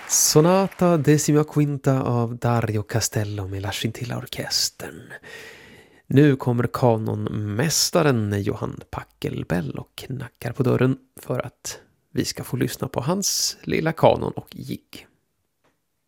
Sonata Decima Quinta av Dario Castello med La Scintilla-orkestern. Nu kommer kanonmästaren Johann Pachelbel och knackar på dörren för att vi ska få lyssna på hans lilla kanon och jigg.